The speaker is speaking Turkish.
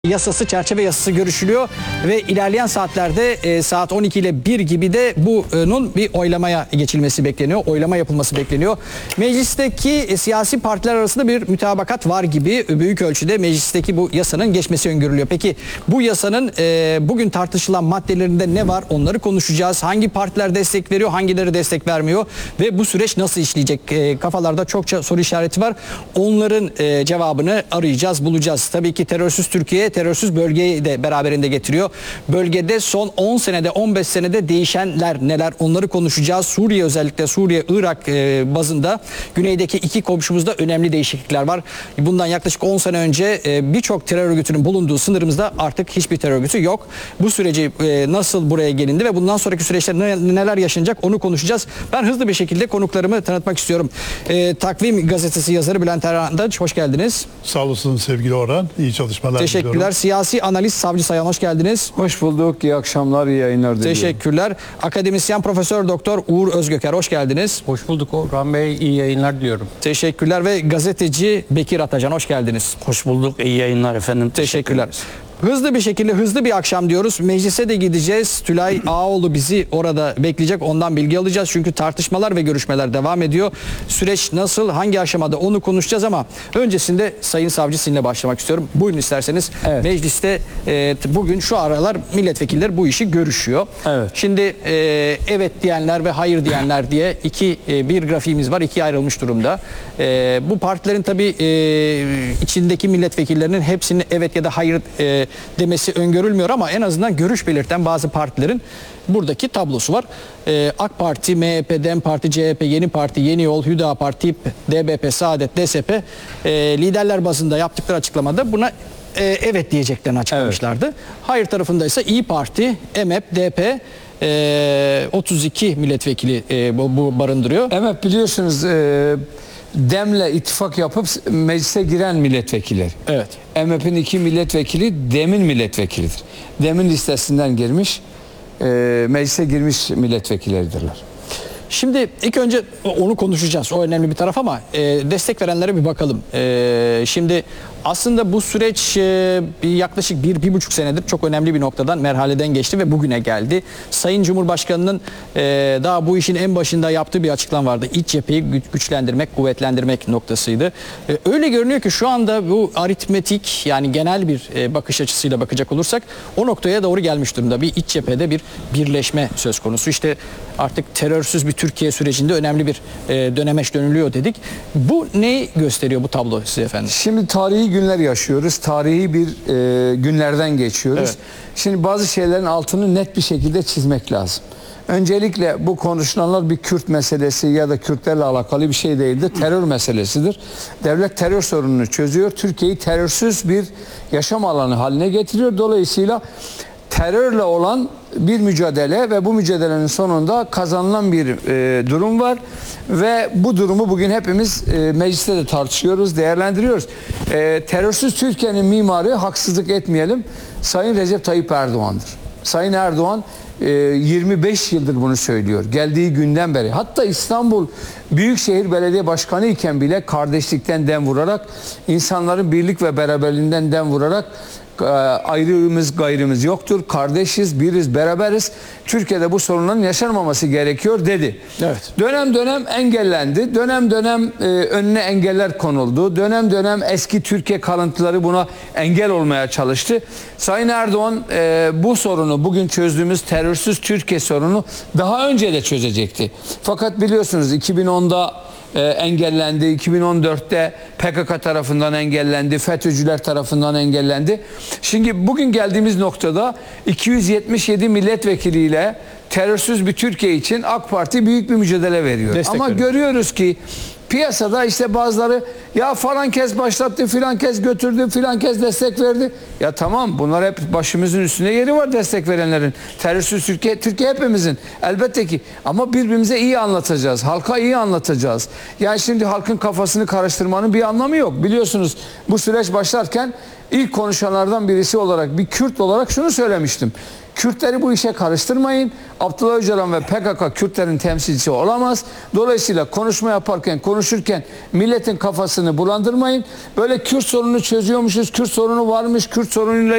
Yasası, çerçeve yasası görüşülüyor ve ilerleyen saatlerde saat 12 ile 1 gibi de bunun bir oylamaya geçilmesi bekleniyor. Oylama yapılması bekleniyor. Meclisteki siyasi partiler arasında bir mütabakat var gibi, büyük ölçüde meclisteki bu yasanın geçmesi öngörülüyor. Peki bu yasanın bugün tartışılan maddelerinde ne var? Onları konuşacağız. Hangi partiler destek veriyor, hangileri destek vermiyor ve bu süreç nasıl işleyecek? Kafalarda çokça soru işareti var. Onların cevabını arayacağız, bulacağız. Tabii ki terörsüz Türkiye, terörsüz bölgeyi de beraberinde getiriyor. Bölgede son 10 senede, 15 senede değişenler neler, onları konuşacağız. Suriye, özellikle Suriye, Irak bazında güneydeki iki komşumuzda önemli değişiklikler var. Bundan yaklaşık 10 sene önce birçok terör örgütünün bulunduğu sınırımızda artık hiçbir terör örgütü yok. Bu süreci nasıl buraya gelindi ve bundan sonraki süreçte neler yaşanacak onu konuşacağız. Ben hızlı bir şekilde konuklarımı tanıtmak istiyorum. Takvim Gazetesi yazarı Bülent Arındaç, hoş geldiniz. Sağ olasın sevgili Orhan. İyi çalışmalar Teşekkürler. diliyorum. Siyasi analist Savcı Sayan, hoş geldiniz. Hoş bulduk. İyi akşamlar, iyi yayınlar diliyorum. Teşekkürler. Akademisyen Profesör Doktor Uğur Özgöker, hoş geldiniz. Hoş bulduk Orhan Bey, iyi yayınlar diliyorum. Teşekkürler ve gazeteci Bekir Atacan, hoş geldiniz. Hoş bulduk, iyi yayınlar efendim. Teşekkürler. Hızlı bir şekilde hızlı bir akşam diyoruz. Meclise de gideceğiz. Tülay Ağoğlu bizi orada bekleyecek. Ondan bilgi alacağız. Çünkü tartışmalar ve görüşmeler devam ediyor. Süreç nasıl, hangi aşamada onu konuşacağız ama öncesinde Sayın Savcı sizinle başlamak istiyorum. Buyurun isterseniz. Evet. Mecliste bugün şu aralar milletvekilleri bu işi görüşüyor. Evet. Şimdi evet diyenler ve hayır diyenler diye bir grafiğimiz var. İkiye ayrılmış durumda. Bu partilerin tabii içindeki milletvekillerinin hepsinin evet ya da hayır demesi öngörülmüyor ama en azından görüş belirten bazı partilerin buradaki tablosu var. AK Parti, MHP, DEM Parti, CHP, Yeni Parti, Yeni Yol, Hüdapar, TİP, DBP, Saadet, DSP liderler bazında yaptıkları açıklamada buna evet diyeceklerini açıklamışlardı. Evet. Hayır tarafında ise İYİ Parti, EMEP, DP 32 milletvekili bu barındırıyor. Evet, biliyorsunuz DEM'le ittifak yapıp meclise giren milletvekilleri. Evet. MHP'nin 2 milletvekili DEM'in milletvekilidir. DEM'in listesinden girmiş, meclise girmiş milletvekilleridirler. Şimdi ilk önce onu konuşacağız. O önemli bir taraf ama destek verenlere bir bakalım. Şimdi aslında bu süreç yaklaşık 1-1,5 senedir çok önemli bir noktadan, merhaleden geçti ve bugüne geldi. Sayın Cumhurbaşkanı'nın daha bu işin en başında yaptığı bir açıklama vardı. İç cepheyi güçlendirmek, kuvvetlendirmek noktasıydı. Öyle görünüyor ki şu anda bu aritmetik, yani genel bir bakış açısıyla bakacak olursak o noktaya doğru gelmiş durumda. Bir iç cephede bir birleşme söz konusu. İşte artık terörsüz bir Türkiye sürecinde önemli bir dönemeç dönülüyor dedik. Bu neyi gösteriyor bu tablo size efendim? Şimdi tarihi günler yaşıyoruz. Tarihi bir günlerden geçiyoruz. Evet. Şimdi bazı şeylerin altını net bir şekilde çizmek lazım. Öncelikle bu konuşulanlar bir Kürt meselesi ya da Kürtlerle alakalı bir şey değildir. Terör meselesidir. Devlet terör sorununu çözüyor. Türkiye'yi terörsüz bir yaşam alanı haline getiriyor. Dolayısıyla terörle olan bir mücadele ve bu mücadelenin sonunda kazanılan bir durum var ve bu durumu bugün hepimiz mecliste de tartışıyoruz, değerlendiriyoruz. Terörsüz Türkiye'nin mimarı, haksızlık etmeyelim, Sayın Recep Tayyip Erdoğan'dır. Sayın Erdoğan 25 yıldır bunu söylüyor. Geldiği günden beri. Hatta İstanbul Büyükşehir Belediye Başkanı iken bile kardeşlikten dem vurarak, insanların birlik ve beraberliğinden dem vurarak ayrımız gayrımız yoktur. Kardeşiz, biriz, beraberiz. Türkiye'de bu sorunların yaşanmaması gerekiyor dedi. Evet. Dönem dönem engellendi. Dönem dönem önüne engeller konuldu. Dönem dönem eski Türkiye kalıntıları buna engel olmaya çalıştı. Sayın Erdoğan bu sorunu, bugün çözdüğümüz terörsüz Türkiye sorunu daha önce de çözecekti. Fakat biliyorsunuz 2010'da engellendi. 2014'te PKK tarafından engellendi. FETÖ'cüler tarafından engellendi. Şimdi bugün geldiğimiz noktada 277 milletvekiliyle terörsüz bir Türkiye için AK Parti büyük bir mücadele veriyor. Ama görüyoruz ki piyasada işte bazıları ya falan kez başlattı, filan kez götürdü, filan kez destek verdi. Ya tamam, bunlar hep başımızın üstünde yeri var destek verenlerin. Terörsüz Türkiye hepimizin elbette ki, ama birbirimize iyi anlatacağız. Halka iyi anlatacağız. Yani şimdi halkın kafasını karıştırmanın bir anlamı yok. Biliyorsunuz bu süreç başlarken ilk konuşanlardan birisi olarak, bir Kürt olarak şunu söylemiştim. Kürtleri bu işe karıştırmayın. Abdullah Öcalan ve PKK Kürtlerin temsilcisi olamaz. Dolayısıyla konuşma yaparken, konuşurken milletin kafasını kafasını bulandırmayın. Böyle Kürt sorununu çözüyormuşuz, Kürt sorunu varmış, Kürt sorunuyla